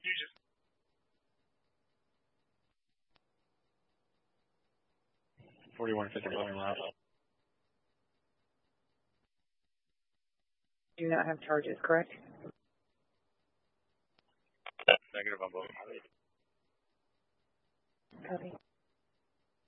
$41.50 volume out. Do not have charges, correct? Negative on both. Copy.